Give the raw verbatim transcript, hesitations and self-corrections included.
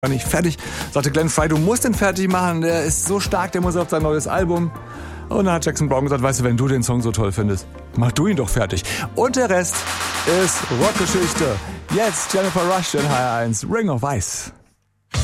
nicht fertig. Sagte Glenn Frey, du musst den fertig machen, der ist so stark, der muss auf sein neues Album. Und dann hat Jackson Browne gesagt, weißt du, wenn du den Song so toll findest, mach du ihn doch fertig. Und der Rest ist Rockgeschichte. Jetzt Jennifer Rush in H R eins, Ring of Ice.